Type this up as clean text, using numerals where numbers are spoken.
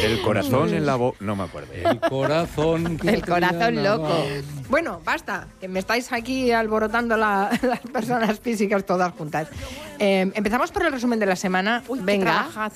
El corazón en la boca. No me acuerdo. El corazón. El corazón loco. Bueno, basta, que me estáis aquí alborotando las personas físicas todas juntas. Empezamos por el resumen de la semana. Uy, Venga. qué trabajazo.